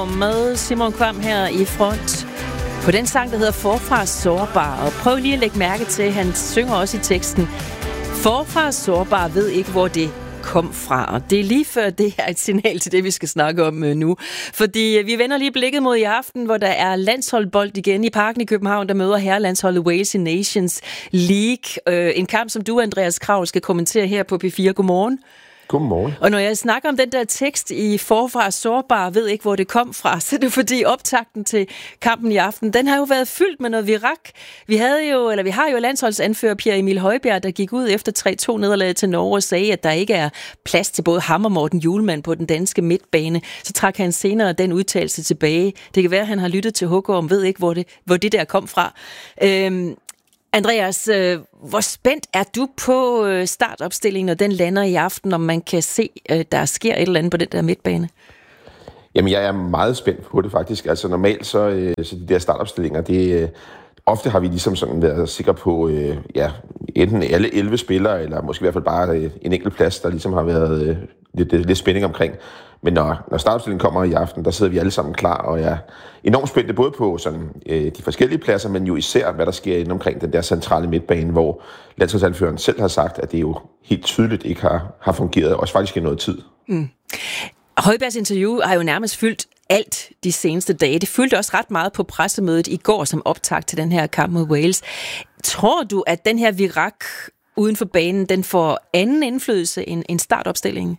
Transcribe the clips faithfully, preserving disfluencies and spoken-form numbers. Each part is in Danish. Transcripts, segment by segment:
Hogegård med Simon Kvam her i front på den sang, der hedder Forfra Sårbar. Og prøv lige at lægge mærke til, han synger også i teksten, Forfra Sårbar ved ikke, hvor det kom fra. Og det er lige før, det er et signal til det, vi skal snakke om nu. Fordi vi vender lige blikket mod i aften, hvor der er landsholdbold igen i Parken i København, der møder herrelandsholdet Wales i Nations League. En kamp, som du, Andreas Kraul, skal kommentere her på P fire. Godmorgen. Godmorgen. Og når jeg snakker om den der tekst i Forfra Sårbar, ved ikke, hvor det kom fra, så er det fordi optakten til kampen i aften, den har jo været fyldt med noget virak. Vi havde jo, eller vi har jo landsholdsanfører Pierre Emil Højbjerg, der gik ud efter tre to nederlaget til Norge og sagde, at der ikke er plads til både ham og Morten Hjulmand på den danske midtbane. Så trak han senere den udtalelse tilbage. Det kan være, at han har lyttet til Hogegård, ved ikke, hvor det, hvor det der kom fra. Øhm, Andreas, øh, hvor spændt er du på øh, startopstillingen, når den lander i aften, om man kan se, øh, der sker et eller andet på den der midtbane? Jamen, jeg er meget spændt på det faktisk. Altså normalt, så, øh, så de der startopstillinger, det øh, ofte har vi ligesom sådan været sikre på, øh, ja, enten alle elleve spillere, eller måske i hvert fald bare øh, en enkelt plads, der ligesom har været øh, lidt, lidt spænding omkring. Men når, når startopstillingen kommer i aften, der sidder vi alle sammen klar, og jeg er enormt spændte både på sådan, øh, de forskellige pladser, men jo især, hvad der sker inde omkring den der centrale midtbane, hvor landsholdsanføreren selv har sagt, at det jo helt tydeligt ikke har, har fungeret, også faktisk i noget tid. Mm. Højbergs interview har jo nærmest fyldt alt de seneste dage. Det fyldte også ret meget på pressemødet i går som optakt til den her kamp mod Wales. Tror du, at den her virak uden for banen, den får anden indflydelse end, end startopstillingen?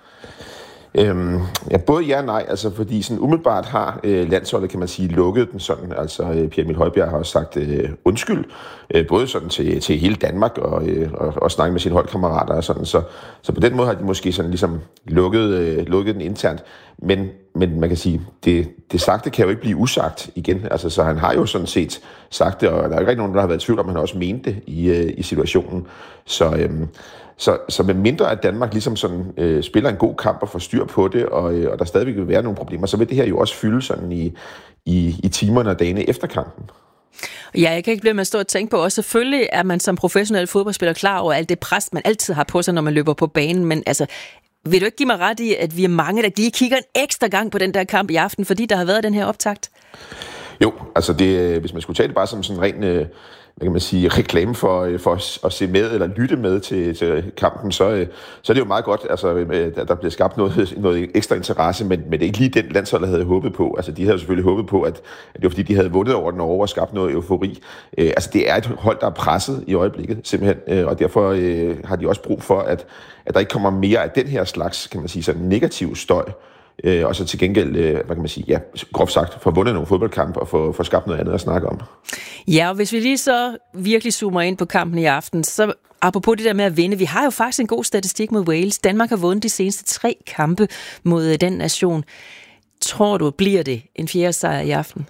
Øhm, ja, både ja og nej, altså fordi sådan umiddelbart har øh, landsholdet, kan man sige, lukket den sådan, altså øh, Pierre Emil Højbjerg har også sagt øh, undskyld, øh, både sådan til, til hele Danmark og, øh, og, og snakket med sine holdkammerater og sådan, så, så på den måde har de måske sådan ligesom lukket, øh, lukket den internt, men, men man kan sige, det, det sagte kan jo ikke blive usagt igen, altså så han har jo sådan set sagt det, og der er ikke rigtig nogen, der har været i tvivl om, han også mente det i, øh, i situationen, så øh, Så, så med mindre at Danmark ligesom sådan, øh, spiller en god kamp og får styr på det, og, øh, og der stadigvæk vil være nogle problemer, så vil det her jo også fylde sådan i, i, i timerne og dagene efter kampen. Ja, jeg kan ikke blive med at stå og tænke på, og selvfølgelig er man som professionel fodboldspiller klar over alt det pres, man altid har på sig, når man løber på banen, men altså, vil du ikke give mig ret i, at vi er mange, der lige kigger en ekstra gang på den der kamp i aften, fordi der har været den her optakt? Jo, altså det, hvis man skulle tage det bare som sådan ren, øh, hvad kan man sige, reklame for, for at, at se med eller lytte med til, til kampen, så, øh, så er det jo meget godt, altså, at der bliver skabt noget, noget ekstra interesse, men, men det er ikke lige den landsholdet havde håbet på. Altså de havde selvfølgelig håbet på, at, at det var fordi, de havde vundet over Norge og skabt noget eufori. Øh, altså det er et hold, der er presset i øjeblikket, simpelthen, øh, og derfor øh, har de også brug for, at, at der ikke kommer mere af den her slags, kan man sige, sådan negativ støj. Øh, og så til gengæld, øh, hvad kan man sige, ja, groft sagt, få vundet nogle fodboldkampe og få, få skabt noget andet at snakke om. Ja, og hvis vi lige så virkelig zoomer ind på kampen i aften, så apropos det der med at vinde, vi har jo faktisk en god statistik mod Wales. Danmark har vundet de seneste tre kampe mod den nation. Tror du, bliver det en fjerde sejr i aften?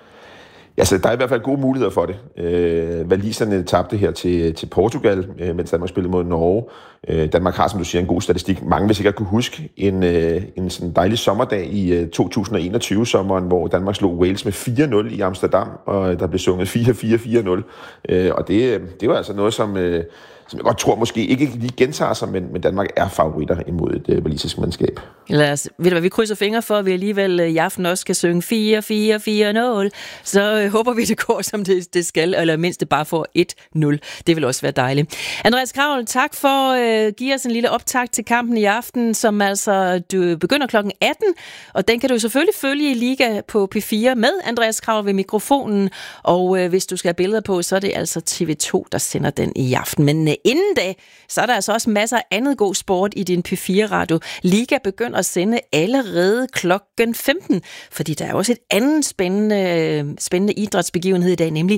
Ja, så der er i hvert fald gode muligheder for det. Øh, Waliserne tabte her til, til Portugal, øh, mens Danmark spillede mod Norge. Øh, Danmark har, som du siger, en god statistik. Mange vil sikkert kunne huske en, øh, en sådan dejlig sommerdag i øh, to tusind og enogtyve-sommeren, hvor Danmark slog Wales med fire nul i Amsterdam, og der blev sunget fire fire fire nul. Øh, og det, det var altså noget, som, øh, som jeg godt tror måske ikke lige gentager sig, men, men Danmark er favoritter imod et øh, walisisk mandskab. Lad os, ved du hvad, vi krydser fingre for, at vi alligevel øh, i aften også skal synge fire fire fire nul. Så øh, håber vi, det går, som det, det skal, eller mindst det bare får et nul. Det vil også være dejligt. Andreas Kraul, tak for at øh, give os en lille optakt til kampen i aften, som altså du begynder klokken atten, og den kan du selvfølgelig følge i Liga på P fire med Andreas Kraul ved mikrofonen, og øh, hvis du skal have billeder på, så er det altså T V to, der sender den i aften. Men øh, inden da, så er der altså også masser af andet god sport i din P fire-radio. Liga begynder at sende allerede klokken femten, fordi der er også et andet spændende, spændende idrætsbegivenhed i dag, nemlig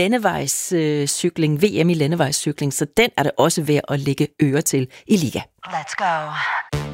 landevejscykling, V M i landevejscykling, så den er det også værd at lægge øre til i Liga. Let's go.